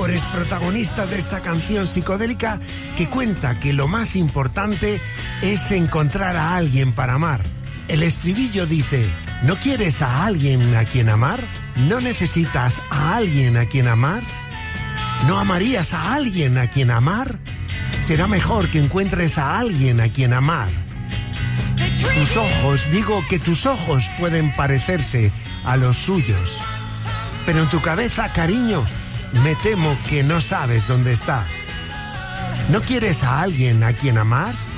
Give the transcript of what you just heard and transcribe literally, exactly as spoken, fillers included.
Trevor es protagonista de esta canción psicodélica que cuenta que lo más importante es encontrar a alguien para amar. El estribillo dice: ¿no quieres a alguien a quien amar? ¿No necesitas a alguien a quien amar? ¿No amarías a alguien a quien amar? Será mejor que encuentres a alguien a quien amar. Tus ojos, digo que tus ojos pueden parecerse a los suyos, pero en tu cabeza, cariño, me temo que no sabes dónde está. ¿No quieres a alguien a quien amar?